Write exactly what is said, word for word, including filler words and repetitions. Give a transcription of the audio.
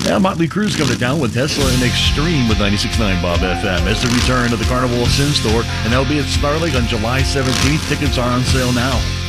Yeah, Motley Crue's coming to town with Tesla and Extreme with ninety-six point nine Bob F M. It's the return of the Carnival of Sin store, and that'll be at Star Lake on July seventeenth. Tickets are on sale now.